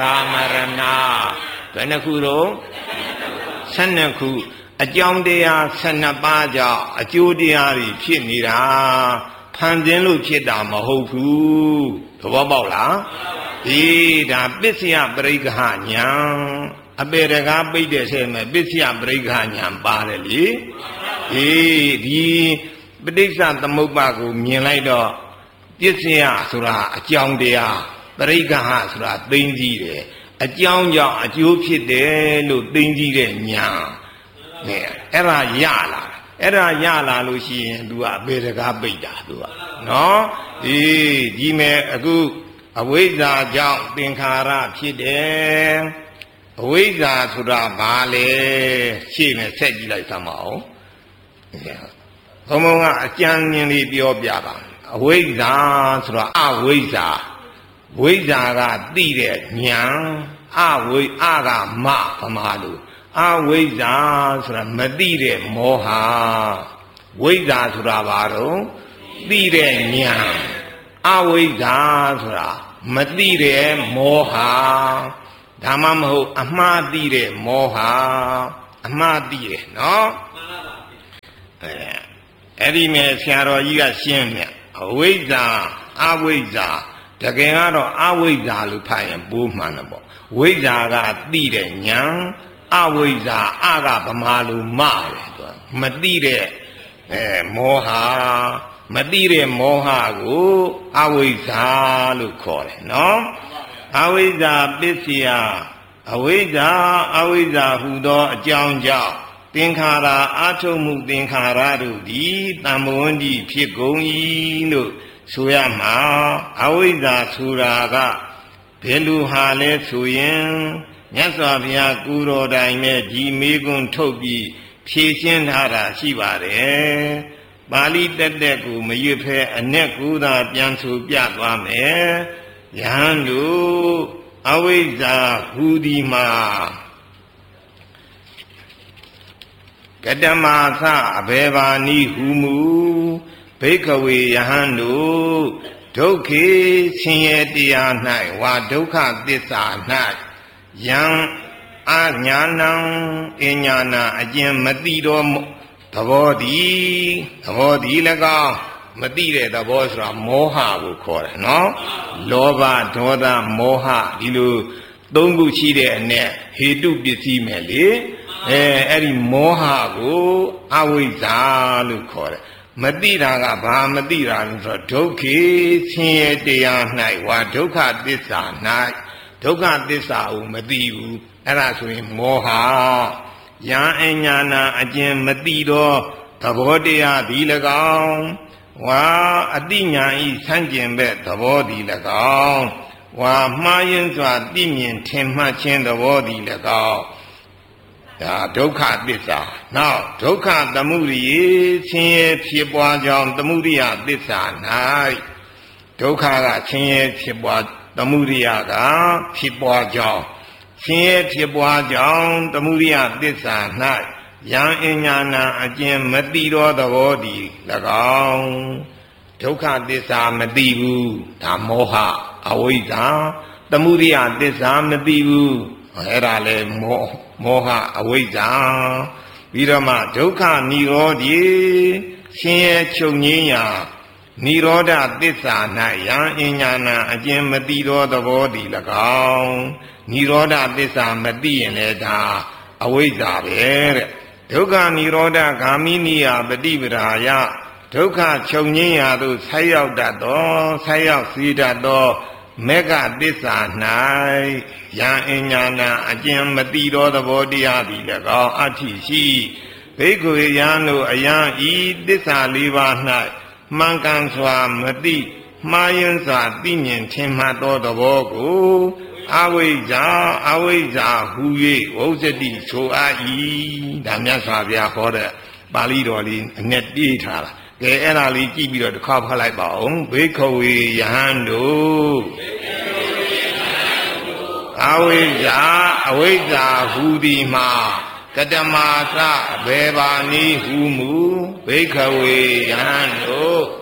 ကာမရဏဘယ်နှခုတော့12ခုအကြောင်းတရား12ပါးကြောင့်အကျိုးတရားတွေဖြစ်နေတာဖန်ဆင်းလို့ဖြစ်တာမဟုတ်ဘူးသဘောပေါက်လားဒီဒါပစ္စယပရိက္ခညာအပေတကားပိတ်တဲ့ဆဲမဲ့ပစ္စယပရိက္ခညာပါတယ်လေဒီပဋိစ္စသမုပ္ပါကိုမြင်လိုက်တော့ပစ္စယဆိုတာအကြောင်းတရားပရိက္ခဆိုတာသိသိကြီးတယ်အကြောင်းကြောင့်အကျိုးဖြစ်တယ်လို့သိသိကြီးတဲ့ညာအဲ့ဒါရလာလို့ရှိရင် तू အပေတကားပိတ်တာ तू နော်ဒီမဲ့အခုအဝိဇ္ဇာကြောင့်သင်္ခါရဖြစ်တယ်အဝိဇ္ဇာဆိုတာဘာလဲရှင်းနဲ့ဆက်ကြည့်လိုက်သမောင်းဘုံဘုံကအကျဉ်းမြင်လေးပြောပြပါအဝိဇ္ဇာဆိုတာအဝိဇ္ဇာဝိဇ္ဇာကသိတဲ့ဉာဏ်အကမဗမာလူအဝိဇ္ဇာဆိုတာမသိတဲ့မောဟဝိဇ္ဇာဆိုတာဘာတော့သိတဲ့ဉာဏ်အဝိဇ္ဇာဆိုတာမသိတဲ့မောဟဒါမှမဟုတ်အမှားသိတဲ့မောဟအမှားသိတယ်နော်အဲ့ဒီမဲ့ဆရာတော်ကြီးကရှင်းမြအဝိဇ္ဇာအဝိဇ္ဇာတကယ်ကတော့အဝိဇ္ဇာလို့ဖတ်ရင်ပိုးမှန်တယ်ပေါ့ဝိဇ္ဇာကသိတဲ့ဉာဏ်အဝိဇ္ဇာအကဗမာလူမတယ်သူမသိတဲ့မောဟမသိတဲ့မောဟကိုအဝိဇ္ဇာလို့ခေါ်တယ်နော်အဝိဇ္ဇာပစ္စယအဝိဇ္ဇာဟူသောအကြောင်းကြောင့်သင်္ခါရအာထုမှုသင်္ခါရတို့သည်တမ္မဝန္တိဖြစ်ကုန်၏လို့ဆိုရမှာအဝိဇ္ဇာဆိုတာကဘယ်လိုဟာလဲဆိုရင်မြတ်စွာဘုရားကုတော်တိုင်နဲ့ဒီမေကွန်းထုတ်ပြီးဖြည့်ရှင်းထားတာရှိပါတယ်ပါဠိတက်ကိုမရွတ်ဖဲအ내ကိုသာပြန်ဆိုပြသွားမယ်ယဟန်တို့အဝိဇ္ဇာဟူဒီမှာကတမသအဘေဘာနိဟုမူဘိက္ခဝေယဟန်တို့ဒုက္ခေဆင်းရဲတရား၌ဝါဒုက္ခသစ္စာ၌ယံအညာဏံအညာဏအကျင့်မသိတော်သဘောဒီ၎င်းမသိတဲ့သဘောဆိုတာမောဟကိုခေါ်တယ်နော်လောဘဒေါသမောဟဒီလိုသုံးခုရှိတဲ့အ내ဟေတုပစ္စည်းမယ်လေအဲ့ဒီမောဟကိုအဝိဇ္ဇာလို့ခေါ်တယ်မသိတာကဘာမသိတာလဲဆိုတော့ဒုက္ခေဆင်းရဲတရား၌ဝါဒုက္ခသစ္စာ၌ဒုက္ခသစ္စာကိုမသိဘူးအဲ့ဒါဆိုရင်မောဟယံအညာဏအကျင့်မသိတော့သဘောတရားဒီ၎င်းဝါအတိညာဤဆန့်ကျင်ဘက်သဘောဒီ၎င်းဝါမှားယွင်းစွာသိမြင်ထင်မှတ်ခြင်းသဘောဒီ၎င်းဒါဒုက္ခသစ္စာနောက်ဒုက္ခသမုဒိယဆင်းရဲဖြစ်ပွားကြောင်းသမုဒိယသစ္စာ၌ဒုက္ခကဆင်းရဲဖြစ်ပွားသမုဒိယကဖြစ်ပွားကြောင်းဆင်းရဲဖြစ်ပွားကြောင်းသမုဒိယသစ္စာ၌ယံအညာဏအကျင့်မသိသောသဘောဒီ၎င်းဒုက္ခသစ္စာမသိဘူးဒါမောဟအဝိဇ္ဇာသမုဒိယသစ္စာမသိဘူးအဲ့ဒါလေမောဟအဝိဇ္ဇာပြီးတော့မှဒုက္ခនិရောဓိဆင်းရဲချုပ်ငြိမ်းရာនិရောဓသစ္စာ၌ယံအညာဏအကျင့်မသိသောသဘောဒီ၎င်းនិရောဓသစ္စာမသိရင်လည်းဒါအဝိဇ္ဇာပဲတဲ့ဒုက္ခនិရောဓဂာမိနိယပฏิပဒါယဒုက္ခချုပ်ငြိမ်းရာသို့ဆက်ရောက်တတ်သောဆက်ရောက်စီတတ်သောမေဃသစ္စာ၌ယံအညာဏအကျင့်မသိသောသဘောတရားသည်၎င်းအဋ္ဌိရှိဘိက္ခုယံတို့အယံဤသစ္စာလေးပါး၌မှန်ကန်စွာမသိမှားယွင်းစွာသိမြင်ထင်မှတ်သောသဘောကိုအဝိဇ္ဇာဟူ၍ဝုဇ္ဇတိဆိုအပ်၏ဒါမြတ်စွာဘုရားဟောတဲ့ပါဠိတော်လေးအ내ပြေးထားတာကဲအဲ့ဒါလေးကြည့်ပြီးတော့တစ်ခါဖတ်လိုက်ပါဦးဘိက္ခဝေယဟန်တို့အဝိဇ္ဇာဟူသည်မှာကတမသဘေဘာနိဟုမူဘိက္ခဝေယဟန်တို့